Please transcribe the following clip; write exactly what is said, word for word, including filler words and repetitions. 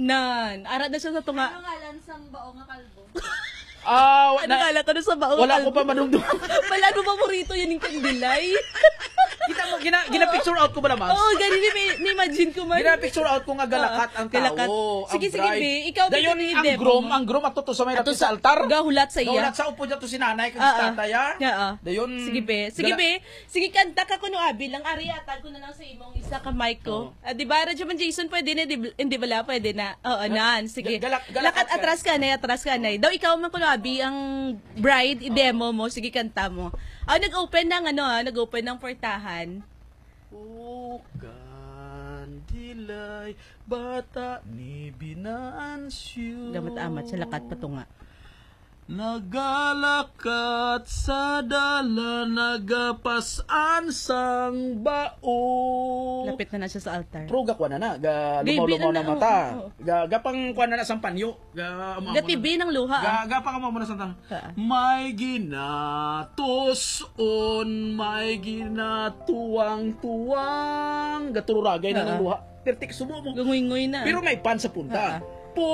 Nan, ara na siya sa tunga. Ano nga lansang bao nga kalbo? Ah, Ano kala ko na sa bao? wala ko pa manumdum. Wala no paborito yun yung kandilay. Kita mo, gina, gina-picture out ko ba naman? Oo, oh, ganun ni-imagine ko man. Gina-picture out ko nga galakat ang tao. Galakat. Sige, sige, be. Ikaw, Dayon ang groom, ang groom ato to sa may Ato rapi sa altar. Gahulat sa iya. Gahulat sa upo dyan to si nanay, kag Ah, ah. tatay, ha? Oo. Dayon. Sige, be. Sige, gala- be. Sige, kanta ka kuno abi lang. Ari, atag ko na lang sa imong isa ka mic ko. Oo. Ah, di ba, Radyo man Jason, pwede na, di, hindi bala, pwede na. Oo, nan. Sige. Galak- galakat Lakat ka. atras ka na, atras ka na. Daw, ikaw man kuno abi, ang bride, i-demo mo. Sige, kanta mo. Ah, nag-open ng ano, ah, nag-open ng portahan. O kandilay, bata ni Binansyo. Gamat-amat sa lakat patunga. Nagalakat sa dala, nagapasan sang bao. Lapit na na siya sa altar. Pero gakwa na na, ga Baby lumaw-lumaw na na na, mata. oo, oo. Ga gapang kuan na na sang panyo. Ga amo Gatibi ng luha. ah. Ga gapang amo na sang tang. Ah. May ginatuson, may ginatuwang-tuwang. Gatururagay na Ah. ng luha. Pertik sumo mo. Gungoy-ngoy na. Pero may pan sa punta. Ah.